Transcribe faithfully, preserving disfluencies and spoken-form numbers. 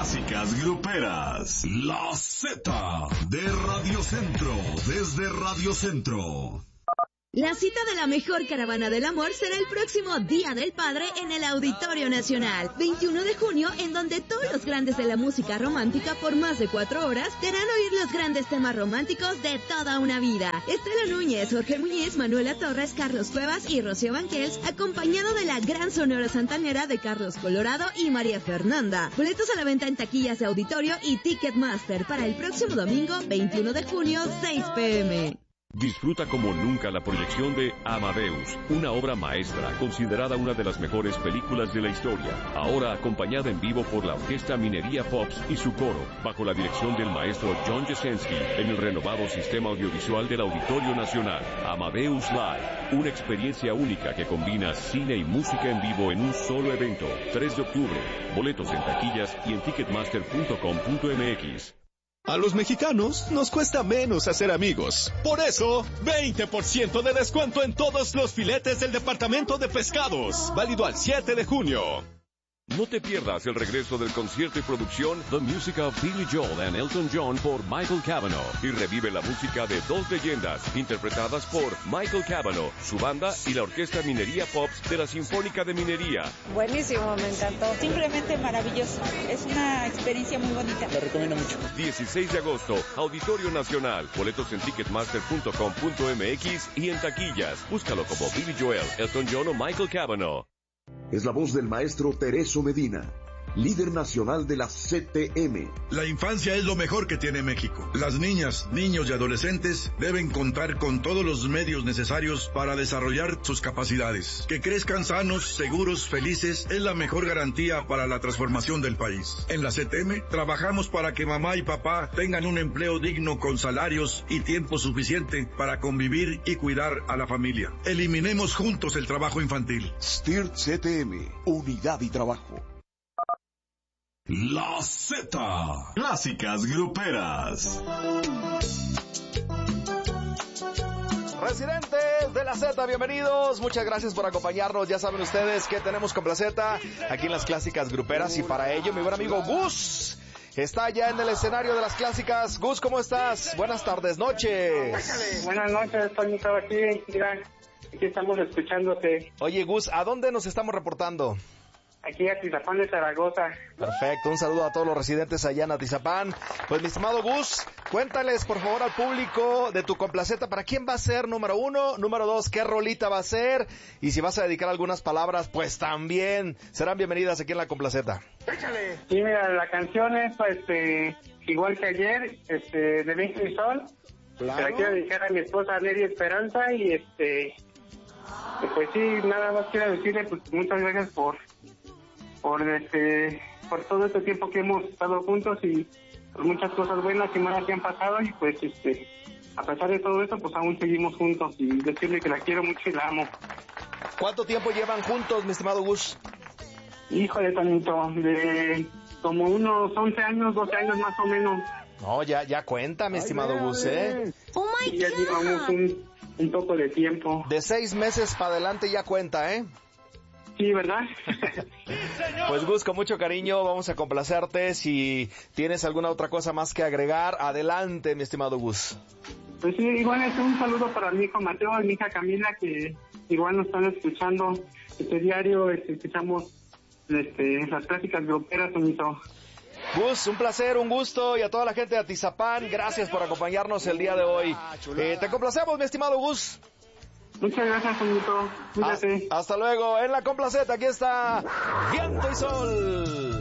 Clásicas gruperas. La Z de Radio Centro, desde Radio Centro. La cita de la mejor caravana del amor será el próximo Día del Padre en el Auditorio Nacional, veintiuno de junio, en donde todos los grandes de la música romántica por más de cuatro horas te harán oír los grandes temas románticos de toda una vida. Estela Núñez, Jorge Muñiz, Manuela Torres, Carlos Cuevas y Rocío Banquels, acompañado de la gran Sonora Santanera de Carlos Colorado y María Fernanda. Boletos a la venta en taquillas de auditorio y Ticketmaster para el próximo domingo, veintiuno de junio, seis pe eme. Disfruta como nunca la proyección de Amadeus, una obra maestra considerada una de las mejores películas de la historia, ahora acompañada en vivo por la Orquesta Minería Pops y su coro, bajo la dirección del maestro John Jasenski, en el renovado sistema audiovisual del Auditorio Nacional. Amadeus Live, una experiencia única que combina cine y música en vivo en un solo evento. tres de octubre, boletos en taquillas y en ticketmaster punto com punto eme equis. A los mexicanos nos cuesta menos hacer amigos. Por eso, veinte por ciento de descuento en todos los filetes del departamento de pescados. Válido al siete de junio. No te pierdas el regreso del concierto y producción The Music of Billy Joel and Elton John por Michael Cavanaugh, y revive la música de dos leyendas interpretadas por Michael Cavanaugh, su banda y la Orquesta Minería Pops de la Sinfónica de Minería. Buenísimo, me encantó. Simplemente maravilloso. Es una experiencia muy bonita. La recomiendo mucho. dieciséis de agosto, Auditorio Nacional. Boletos en ticketmaster punto com punto eme equis y en taquillas. Búscalo como Billy Joel, Elton John o Michael Cavanaugh. Es la voz del maestro Tereso Medina, líder nacional de la ce te eme. La infancia es lo mejor que tiene México. Las niñas, niños y adolescentes deben contar con todos los medios necesarios para desarrollar sus capacidades. Que crezcan sanos, seguros, felices es la mejor garantía para la transformación del país. En la ce te eme trabajamos para que mamá y papá tengan un empleo digno con salarios y tiempo suficiente para convivir y cuidar a la familia. Eliminemos juntos el trabajo infantil. S T I R ce te eme, unidad y trabajo. La Z, Clásicas gruperas. Residentes de la Z, bienvenidos, muchas gracias por acompañarnos. Ya saben ustedes que tenemos con Placeta aquí en las Clásicas gruperas, y para ello mi buen amigo Gus está ya en el escenario de las clásicas. Gus, ¿cómo estás? Buenas tardes, noches. Buenas noches, Toñito, aquí, mira, aquí estamos escuchándote. Oye, Gus, ¿a dónde nos estamos reportando? Aquí a Atizapán de Zaragoza. Perfecto, un saludo a todos los residentes allá en Atizapán. Pues mi estimado Gus, cuéntales por favor al público de tu complaceta, ¿para quién va a ser número uno? Número dos, ¿qué rolita va a ser? Y si vas a dedicar algunas palabras, pues también serán bienvenidas aquí en la complaceta. Échale. Sí, mira, la canción es, pues, este, igual que ayer, este, de Viento y Sol. Claro. Se la quiero dedicar a mi esposa Nery Esperanza, y este, pues sí, nada más quiero decirle, pues, muchas gracias por... por este por todo este tiempo que hemos estado juntos, y por muchas cosas buenas y malas que han pasado, y pues este a pesar de todo eso, pues aún seguimos juntos, y decirle que la quiero mucho y la amo. ¿Cuánto tiempo llevan juntos, mi estimado Gus? Híjole, Tonito, de como unos once años, doce años más o menos. No, ya ya cuenta, mi estimado Gus, ¿eh? Oh my y ya God. llevamos un, un poco de tiempo. De seis meses para adelante ya cuenta, ¿eh? Sí, ¿verdad? Pues Gus, con mucho cariño vamos a complacerte. Si tienes alguna otra cosa más que agregar, adelante, mi estimado Gus. Pues sí, igual es un saludo para mi hijo Mateo y mi hija Camila, que igual nos están escuchando este diario, este, escuchamos este, las clásicas gruperas, Tonito. Gus, un placer, un gusto, y a toda la gente de Atizapán, gracias por acompañarnos el día de hoy. Eh, te complacemos, mi estimado Gus. Muchas gracias, Toñito. Cuídate. Hasta luego. En la complaceta, aquí está Viento y Sol.